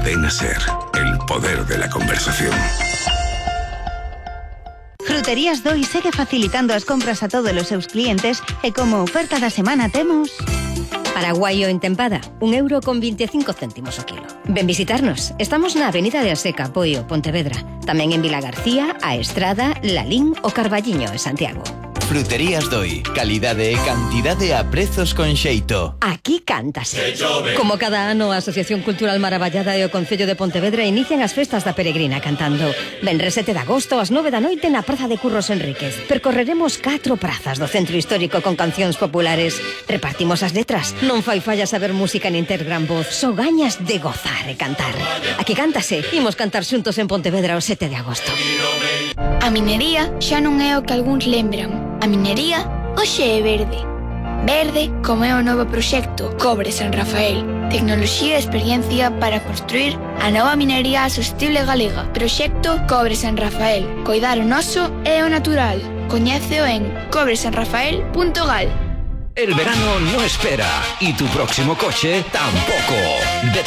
Cadena Ser, el poder de la conversación. Fruterías Doi segue facilitando as compras a todos os seus clientes e como oferta da semana temos... Paraguayo en tempada, €1,25 o kilo. Ven visitarnos. Estamos na Avenida de Aseca, Poio, Pontevedra. Tamén en Vilagarcía, A Estrada, Lalín o Carballiño en Santiago. Fruterías Doi. Calidade e cantidade a prezos con xeito. Aquí cántase. Como cada ano, a Asociación Cultural Maravallada e o Concello de Pontevedra inician as festas da Peregrina cantando. Venres 7 de agosto ás 9 da noite na Praza de Curros Enríquez. Percorreremos 4 prazas do centro histórico con cancións populares. Repartimos as letras. Non fai falla saber música nin ter gran voz. Só gañas de gozar e cantar. Aquí cántase. Imos cantar xuntos en Pontevedra o 7 de agosto. A minería xa non é o que algúns lembran. A minería hoxe é verde. Verde como é o novo proxecto Cobre San Rafael. Tecnoloxía e experiencia para construir a nova minería sostible galega. Proxecto Cobre San Rafael. Coidar o noso e o natural. Coñéceo en cobresanrafael.gal. El verano no espera y tu próximo coche tampoco.